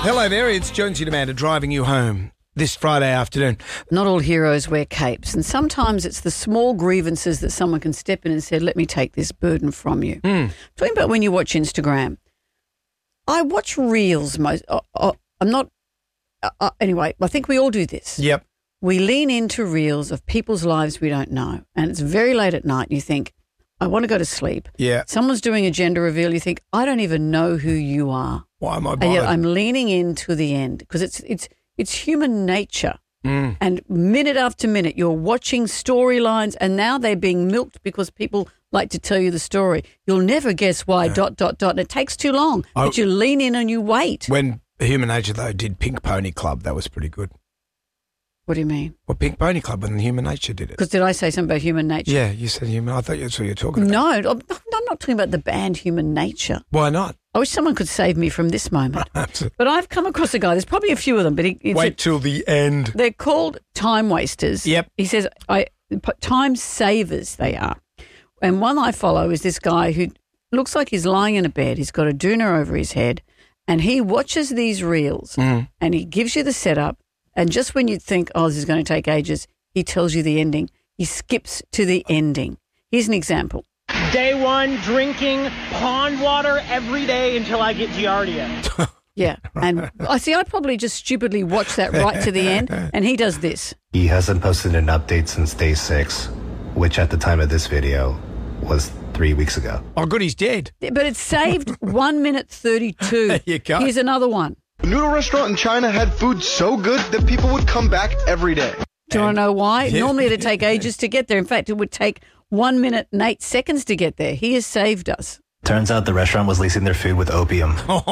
Hello there, it's Jonesy and Amanda driving you home this Friday afternoon. Not all heroes wear capes, and sometimes it's the small grievances that someone can step in and say, let me take this burden from you. Talking about when you watch Instagram. I watch reels most. Anyway, I think we all do this. Yep. We lean into reels of people's lives we don't know, and it's very late at night. You think, I want to go to sleep. Yeah. Someone's doing a gender reveal. You think, I don't even know who you are. Why am I bothered? And yet I'm leaning into the end because it's human nature. And minute after minute, you're watching storylines, and now they're being milked because people like to tell you the story. You'll never guess why, ... And it takes too long, but you lean in and you wait. When Human Nature, though, did Pink Pony Club, that was pretty good. What do you mean? Well, Pink Pony Club when Human Nature did it. Because did I say something about human nature? Yeah, you said human. I thought that's what you were talking about. No, I'm not talking about the band Human Nature. Why not? I wish someone could save me from this moment. But I've come across a guy, there's probably a few of them, but wait till the end. They're called time wasters. Yep. He says, time savers they are. And one I follow is this guy who looks like he's lying in a bed. He's got a doona over his head, and he watches these reels and he gives you the setup. And just when you think, oh, this is going to take ages, he tells you the ending. He skips to the ending. Here's an example. Day one, drinking pond water every day until I get Giardia. Yeah. And I'd probably just stupidly watch that right to the end. And he does this. He hasn't posted an update since day 6, which at the time of this video was 3 weeks ago. Oh, good, he's dead. But it's saved 1 minute 32. There you go. Here's another one. A noodle restaurant in China had food so good that people would come back every day. Do you want to know why? Normally it'd take ages to get there. In fact, it would take 1 minute and 8 seconds to get there. He has saved us. Turns out the restaurant was lacing their food with opium.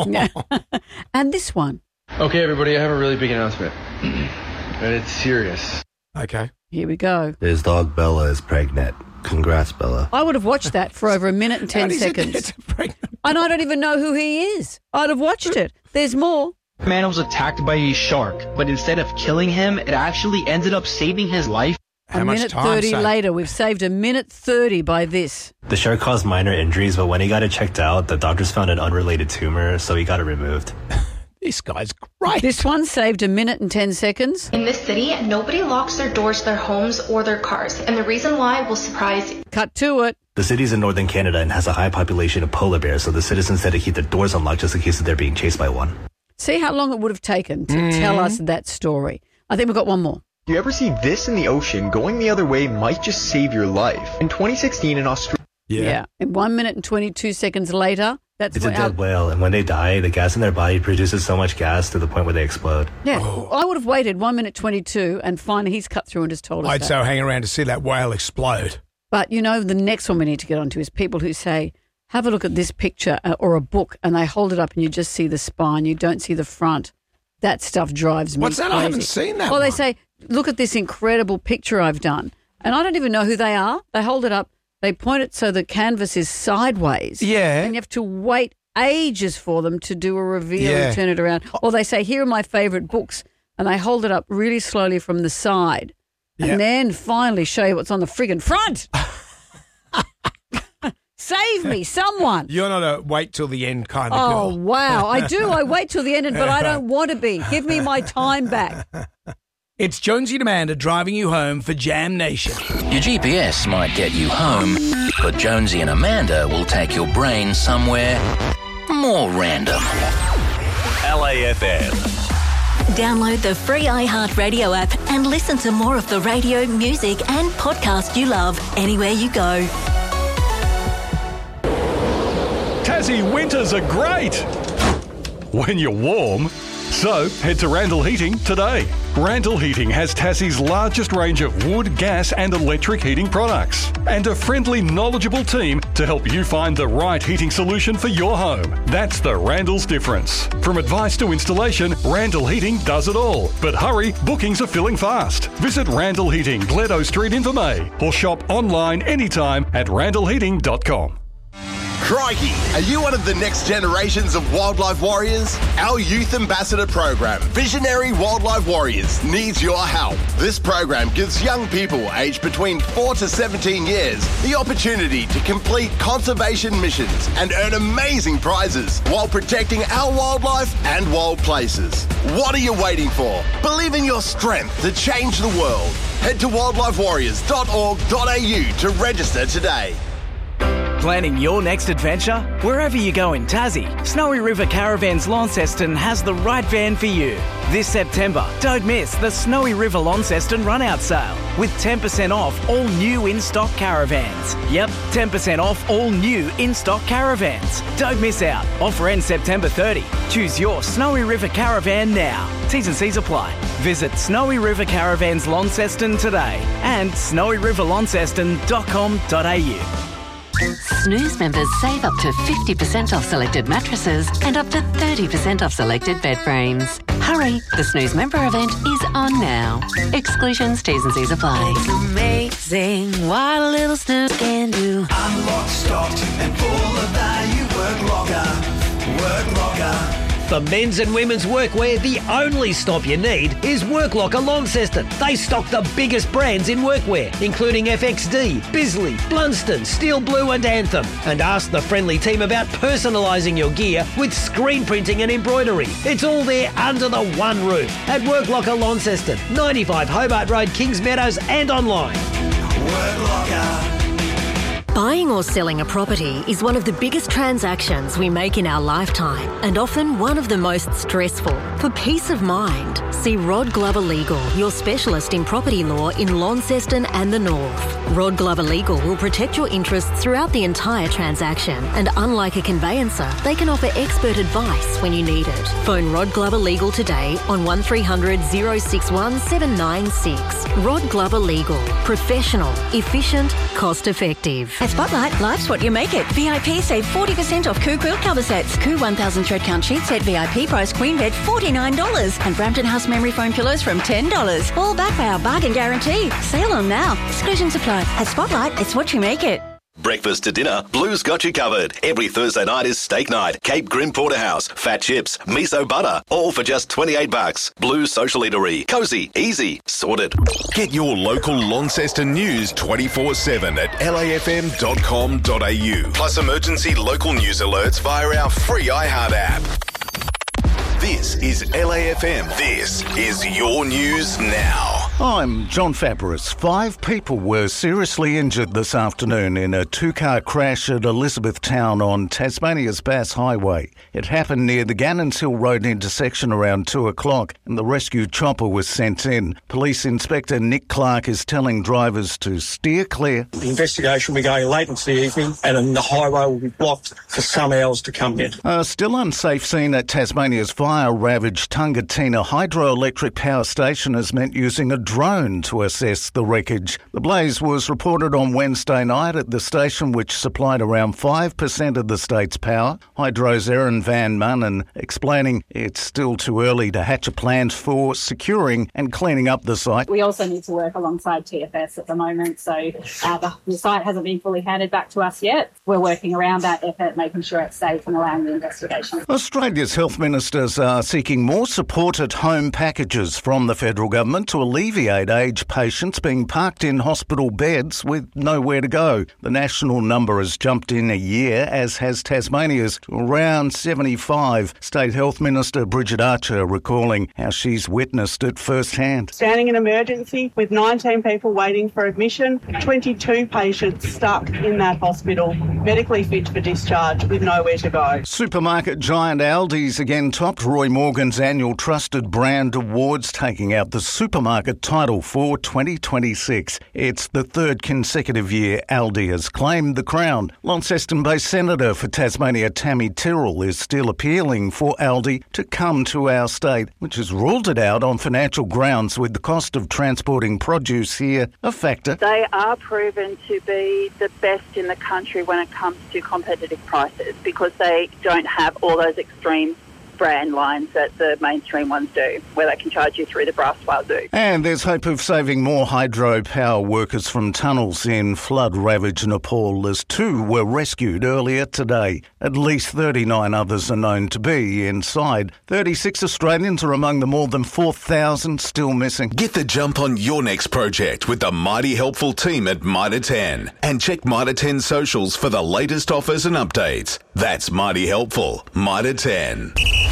And this one. Okay, everybody, I have a really big announcement. And it's serious. Okay. Here we go. His dog Bella is pregnant. Congrats, Bella. I would have watched that for over 1 minute and 10 seconds. And I don't even know who he is. I'd have watched it. There's more. Man was attacked by a shark, but instead of killing him, it actually ended up saving his life. How much minute time 30 saved? later, we've saved 1 minute 30 by this. The shark caused minor injuries, but when he got it checked out, the doctors found an unrelated tumor, so he got it removed. This guy's great. This one saved 1 minute and 10 seconds. In this city, nobody locks their doors to their homes or their cars, and the reason why will surprise you. Cut to it. The city's in northern Canada and has a high population of polar bears, so the citizens had to keep their doors unlocked just in case they're being chased by one. See how long it would have taken to tell us that story. I think we've got one more. You ever see this in the ocean? Going the other way might just save your life. In 2016 in Australia. Yeah. And 1 minute and 22 seconds later, It's a dead whale, and when they die, the gas in their body produces so much gas to the point where they explode. Yeah, I would have waited 1 minute 22, and finally he's cut through and just told us I'd that. so hang around to see that whale explode. But, you know, the next one we need to get onto is people who say, have a look at this picture or a book, and they hold it up and you just see the spine, you don't see the front. That stuff drives me What's that? crazy. I haven't seen that Well, they one. say, look at this incredible picture I've done. And I don't even know who they are. They hold it up, they point it so the canvas is sideways. Yeah. And you have to wait ages for them to do a reveal Yeah. and turn it around. Or they say, here are my favourite books, and they hold it up really slowly from the side and then finally show you what's on the friggin' front. Save me, someone. You're not a wait till the end kind of Oh, girl. wow. I do. I wait till the end, but I don't want to be. Give me my time back. It's Jonesy and Amanda driving you home for Jam Nation. Your GPS might get you home, but Jonesy and Amanda will take your brain somewhere more random. LAFM. Download the free iHeartRadio app and listen to more of the radio, music and podcast you love anywhere you go. Tassie winters are great when you're warm. So head to Randall Heating today. Randall Heating has Tassie's largest range of wood, gas and electric heating products and a friendly, knowledgeable team to help you find the right heating solution for your home. That's the Randall's difference. From advice to installation, Randall Heating does it all. But hurry, bookings are filling fast. Visit Randall Heating, Gledo Street in Vermey, or shop online anytime at randallheating.com. Crikey! Are you one of the next generations of wildlife warriors? Our Youth Ambassador program, Visionary Wildlife Warriors, needs your help. This program gives young people aged between 4 to 17 years the opportunity to complete conservation missions and earn amazing prizes while protecting our wildlife and wild places. What are you waiting for? Believe in your strength to change the world. Head to wildlifewarriors.org.au to register today. Planning your next adventure? Wherever you go in Tassie, Snowy River Caravans Launceston has the right van for you. This September, don't miss the Snowy River Launceston run-out sale with 10% off all new in-stock caravans. Yep, 10% off all new in-stock caravans. Don't miss out. Offer ends September 30. Choose your Snowy River Caravan now. T's and C's apply. Visit Snowy River Caravans Launceston today and snowyriverlaunceston.com.au. Snooze members save up to 50% off selected mattresses and up to 30% off selected bed frames. Hurry, the Snooze member event is on now. Exclusions, T's and C's apply. It's amazing what a little snooze can do. I'm locked, stocked and full of value. Work longer, work longer. For men's and women's workwear, the only stop you need is Work Locker Launceston. They stock the biggest brands in workwear, including FXD, Bisley, Blunston, Steel Blue and Anthem. And ask the friendly team about personalising your gear with screen printing and embroidery. It's all there under the one roof at Work Locker Launceston, 95 Hobart Road, Kings Meadows and online. Work Locker. Buying or selling a property is one of the biggest transactions we make in our lifetime and often one of the most stressful. For peace of mind, see Rod Glover Legal, your specialist in property law in Launceston and the North. Rod Glover Legal will protect your interests throughout the entire transaction, and unlike a conveyancer, they can offer expert advice when you need it. Phone Rod Glover Legal today on 1300 061 796. Rod Glover Legal. Professional, efficient, cost effective. At Spotlight, life's what you make it. VIP save 40% off Coo quilt cover sets. Coo 1000 thread count sheet set VIP price queen bed $49. And Brampton House memory foam pillows from $10. All backed by our bargain guarantee. Sale on now. Exclusions apply. At Spotlight, it's what you make it. Breakfast to dinner, Blue's got you covered. Every Thursday night is steak night. Cape Grim Porterhouse, fat chips, miso butter, all for just $28. Blue's social eatery. Cozy, easy, sorted. Get your local Launceston news 24/7 at lafm.com.au. Plus emergency local news alerts via our free iHeart app. This is LAFM. This is your news now. I'm John Fabris. 5 people were seriously injured this afternoon in a 2-car crash at Elizabethtown on Tasmania's Bass Highway. It happened near the Gannons Hill Road intersection around 2 o'clock and the rescue chopper was sent in. Police Inspector Nick Clark is telling drivers to steer clear. The investigation will be going late into the evening and the highway will be blocked for some hours to come in. A still unsafe scene at Tasmania's fire-ravaged Tungatina hydroelectric power station has meant using a drone to assess the wreckage. The blaze was reported on Wednesday night at the station, which supplied around 5% of the state's power. Hydro's Erin Van Manen explaining it's still too early to hatch a plan for securing and cleaning up the site. We also need to work alongside TFS at the moment, so the site hasn't been fully handed back to us yet. We're working around that effort, making sure it's safe and allowing the investigation. Australia's health ministers are seeking more support at home packages from the federal government to alleviate aged patients being parked in hospital beds with nowhere to go. The national number has jumped in a year, as has Tasmania's, to around 75. State Health Minister Bridget Archer recalling how she's witnessed it firsthand. Standing in emergency with 19 people waiting for admission, 22 patients stuck in that hospital, medically fit for discharge with nowhere to go. Supermarket giant Aldi's again topped Roy Morgan's annual Trusted Brand Awards, taking out the supermarket title for 2026. It's the 3rd consecutive year Aldi has claimed the crown. Launceston-based Senator for Tasmania Tammy Tyrrell is still appealing for Aldi to come to our state, which has ruled it out on financial grounds, with the cost of transporting produce here a factor. They are proven to be the best in the country when it comes to competitive prices because they don't have all those extreme brand lines that the mainstream ones do, where they can charge you through the brass wazoo. And there's hope of saving more hydropower workers from tunnels in flood-ravaged Nepal as 2 were rescued earlier today. At least 39 others are known to be inside. 36 Australians are among the more than 4,000 still missing. Get the jump on your next project with the mighty helpful team at Mitre 10. And check Mitre 10 socials for the latest offers and updates. That's mighty helpful. Mitre 10.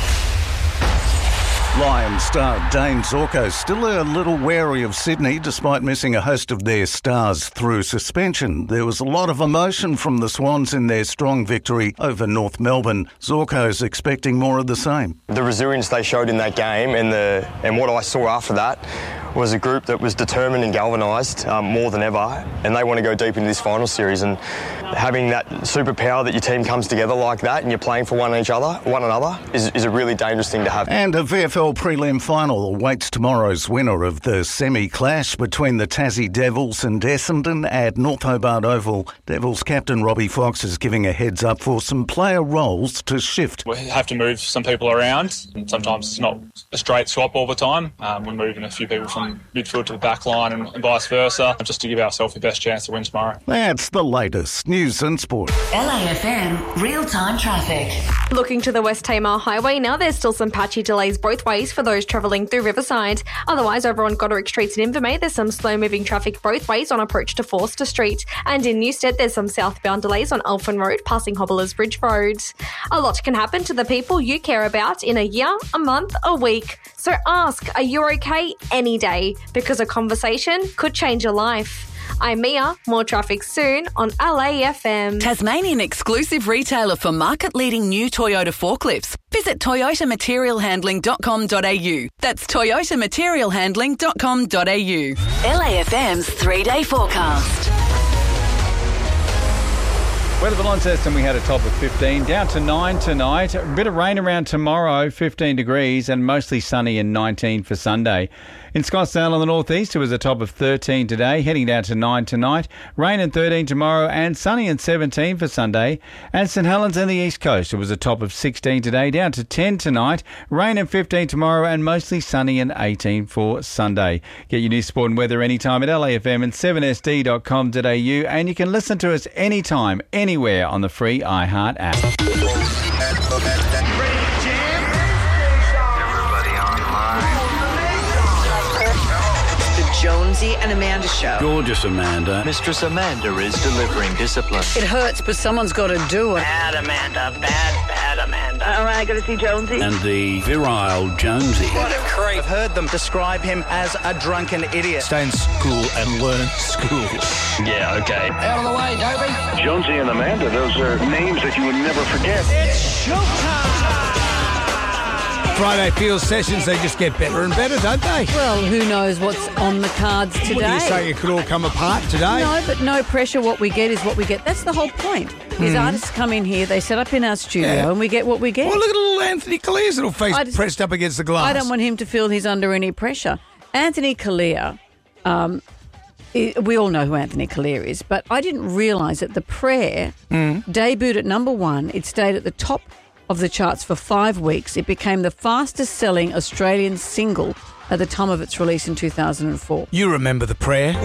Lions star Dane Zorko still a little wary of Sydney despite missing a host of their stars through suspension. There was a lot of emotion from the Swans in their strong victory over North Melbourne. Zorko's expecting more of the same. The resilience they showed in that game and what I saw after that was a group that was determined and galvanised more than ever, and they want to go deep into this final series. And having that superpower that your team comes together like that and you're playing for one another is a really dangerous thing to have. And a VFL prelim final awaits tomorrow's winner of the semi-clash between the Tassie Devils and Essendon at North Hobart Oval. Devils captain Robbie Fox is giving a heads up for some player roles to shift. We have to move some people around, and sometimes it's not a straight swap all the time. We're moving a few people from midfield to the back line and vice versa, just to give ourselves the best chance to win tomorrow. That's the latest news and sport. LAFM real-time traffic. Looking to the West Tamar Highway now, there's still some patchy delays both ways for those travelling through Riverside. Otherwise, over on Goderic Streets in Invermay, there's some slow-moving traffic both ways on approach to Forster Street. And in Newstead, there's some southbound delays on Elfin Road, passing Hobblers Bridge Road. A lot can happen to the people you care about in a year, a month, a week. So ask, are you okay any day? Because a conversation could change your life. I'm Mia. More traffic soon on LAFM. Tasmanian exclusive retailer for market-leading new Toyota forklifts. Visit toyotamaterialhandling.com.au. That's toyotamaterialhandling.com.au. LAFM's 3-day forecast. Weather for Launceston, we had a top of 15, down to 9 tonight. A bit of rain around tomorrow, 15 degrees, and mostly sunny and 19 for Sunday. In Scottsdale on the northeast, it was a top of 13 today, heading down to 9 tonight. Rain and 13 tomorrow, and sunny and 17 for Sunday. And St Helens and the east coast, it was a top of 16 today, down to 10 tonight. Rain and 15 tomorrow, and mostly sunny and 18 for Sunday. Get your news, sport and weather anytime at LAFM and 7sd.com.au, and you can listen to us anytime, anywhere on the free iHeart app. Jonesy and Amanda show. Gorgeous Amanda. Mistress Amanda is delivering discipline. It hurts, but someone's got to do it. Bad Amanda. Bad Amanda. All right, got to see Jonesy. And the virile Jonesy. What a creep. I've heard them describe him as a drunken idiot. Stay in school and learn school. Yeah, okay. Out of the way, Dopey. Jonesy and Amanda, those are names that you would never forget. It's showtime. Friday field sessions, they just get better and better, don't they? Well, who knows what's on the cards today? What do you say, it could all come apart today? No, but no pressure. What we get is what we get. That's the whole point. These artists come in here, they set up in our studio, and we get what we get. Well, look at little Anthony Callear's little face pressed up against the glass. I don't want him to feel he's under any pressure. Anthony Callear, we all know who Anthony Callear is, but I didn't realise that The Prayer debuted at number 1. It stayed at the top of the charts for 5 weeks. It became the fastest selling Australian single at the time of its release in 2004. You remember The Prayer?